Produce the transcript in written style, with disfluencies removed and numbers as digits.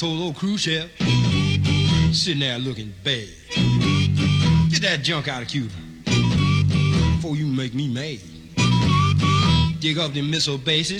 Told old Khrushchev, sitting there looking bad. Get that junk out of Cuba before you make me mad. Dig up them missile bases